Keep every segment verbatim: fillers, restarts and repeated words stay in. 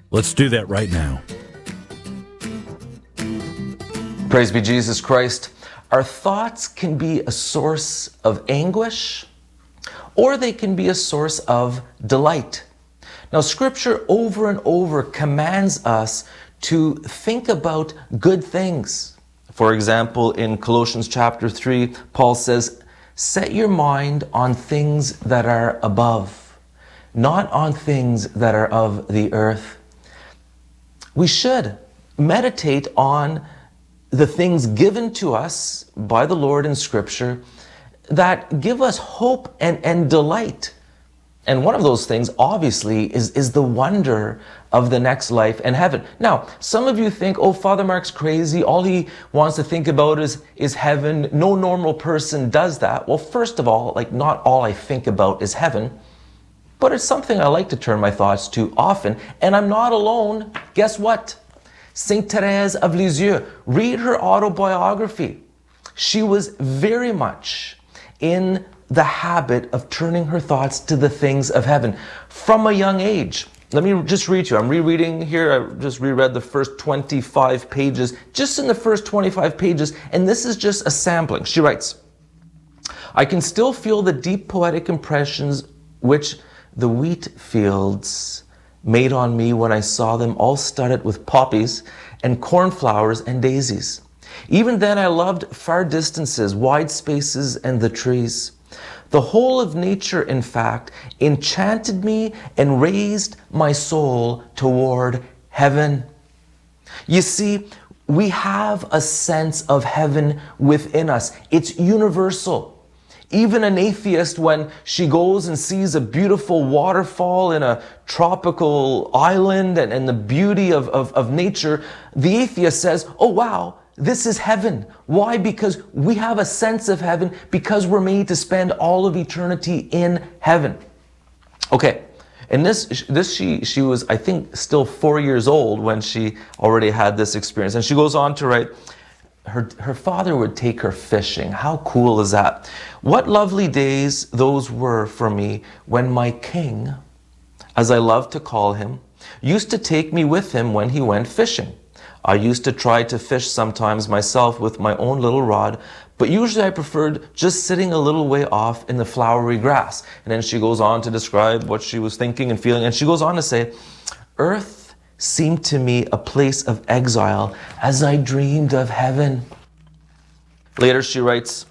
Let's do that right now. Praise be Jesus Christ. Our thoughts can be a source of anguish, or they can be a source of delight. Now, Scripture over and over commands us to think about good things. For example, in Colossians chapter three, Paul says, set your mind on things that are above, not on things that are of the earth. We should meditate on the things given to us by the Lord in Scripture that give us hope and, and delight. And one of those things, obviously, is, is the wonder of the next life and heaven. Now, some of you think, oh, Father Mark's crazy. All he wants to think about is, is heaven. No normal person does that. Well, first of all, like not all I think about is heaven, but it's something I like to turn my thoughts to often. And I'm not alone. Guess what? Saint Therese of Lisieux, read her autobiography. She was very much in the habit of turning her thoughts to the things of heaven from a young age. Let me just read to you. I'm rereading here. I just reread the first twenty-five pages, just in the first twenty-five pages, and this is just a sampling. She writes, I can still feel the deep poetic impressions which the wheat fields made on me when I saw them all studded with poppies and cornflowers and daisies. Even then I loved far distances, wide spaces, and the trees. The whole of nature, in fact, enchanted me and raised my soul toward heaven. You see, we have a sense of heaven within us. It's universal. Even an atheist, when she goes and sees a beautiful waterfall in a tropical island and, and the beauty of, of, of nature, the atheist says, oh wow, this is heaven. Why? Because we have a sense of heaven, because we're made to spend all of eternity in heaven. Okay, and this, this she, she was, I think, still four years old when she already had this experience. And she goes on to write, her, her father would take her fishing. How cool is that? What lovely days those were for me when my king, as I love to call him, used to take me with him when he went fishing. I used to try to fish sometimes myself with my own little rod, but usually I preferred just sitting a little way off in the flowery grass. And then she goes on to describe what she was thinking and feeling. And she goes on to say, earth seemed to me a place of exile as I dreamed of heaven. Later she writes,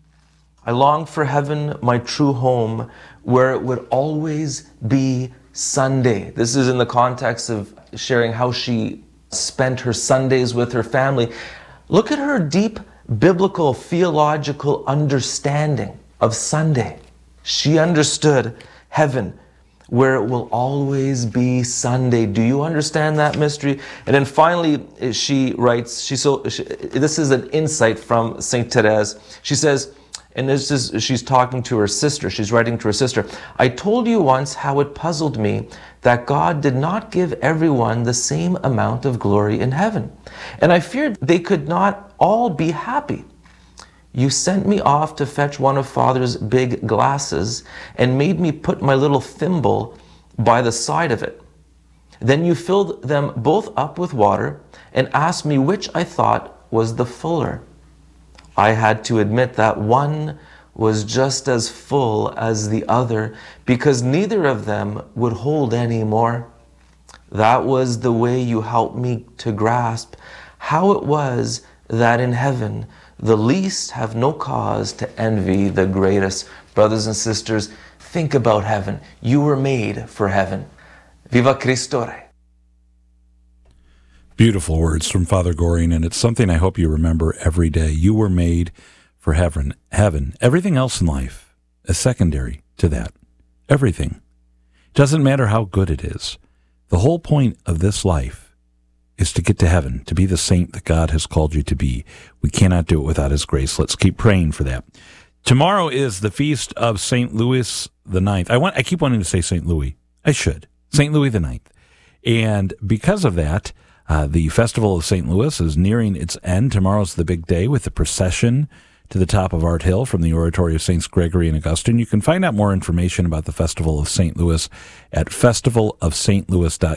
I longed for heaven, my true home, where it would always be Sunday. This is in the context of sharing how she spent her Sundays with her family. Look at her deep biblical theological understanding of Sunday. She understood heaven, where it will always be Sunday. Do you understand that mystery? And then finally she writes, she so she, this is an insight from Saint Therese. She says, and this is, she's talking to her sister, she's writing to her sister, I told you once how it puzzled me that God did not give everyone the same amount of glory in heaven. And I feared they could not all be happy. You sent me off to fetch one of Father's big glasses and made me put my little thimble by the side of it. Then you filled them both up with water and asked me which I thought was the fuller. I had to admit that one was just as full as the other because neither of them would hold any more. That was the way you helped me to grasp how it was that in heaven the least have no cause to envy the greatest. Brothers and sisters, think about heaven. You were made for heaven. Viva Cristo Rey. Beautiful words from Father Goring, and it's something I hope you remember every day. You were made for heaven. Heaven. Everything else in life is secondary to that. Everything. Doesn't matter how good it is. The whole point of this life is to get to heaven, to be the saint that God has called you to be. We cannot do it without his grace. Let's keep praying for that. Tomorrow is the feast of Saint Louis the Ninth. I want. I keep wanting to say Saint Louis. I should. Saint Louis the Ninth. And because of that, Uh, the Festival of Saint Louis is nearing its end. Tomorrow's the big day with the procession to the top of Art Hill from the Oratory of Saints Gregory and Augustine. You can find out more information about the Festival of Saint Louis at festival of st louis dot